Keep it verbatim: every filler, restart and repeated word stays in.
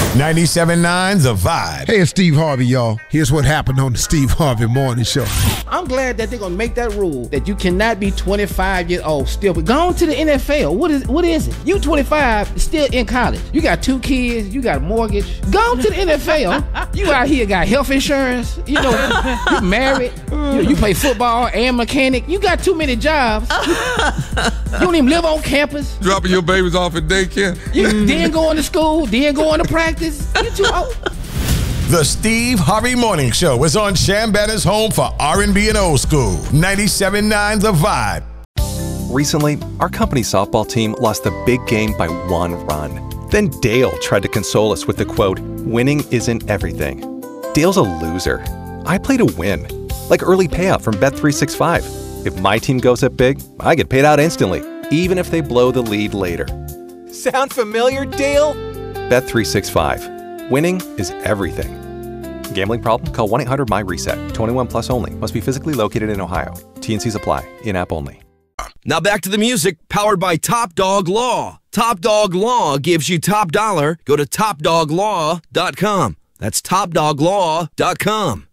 ninety-seven point nine The Vibe. Hey, it's Steve Harvey, y'all. Here's what happened on the Steve Harvey Morning Show. I'm glad that they're gonna make that rule that you cannot be twenty-five years old still. But go on to the N F L. What is what is it? You twenty-five, still in college. You got two kids. You got a mortgage. Go on to the N F L. You out here got health insurance. You know, you married. You, you play football and mechanic. You got too many jobs. You, you don't even live on campus. Dropping your babies off at daycare. You then going to school. Then going to practice. You too old. The Steve Harvey Morning Show is on Shambetta's home for R and B and old school. ninety-seven point nine The Vibe. Recently, our company softball team lost the big game by one run. Then Dale tried to console us with the quote, "Winning isn't everything." Dale's a loser. I play to win. Like early payout from Bet three sixty-five. If my team goes up big, I get paid out instantly, even if they blow the lead later. Sound familiar, Dale? Bet three sixty-five. Winning is everything. Gambling problem? Call one eight hundred M Y reset. twenty-one plus only. Must be physically located in Ohio. T N Cs apply. In-app only. Now back to the music, powered by Top Dog Law. Top Dog Law gives you top dollar. Go to top dog law dot com. That's top dog law dot com.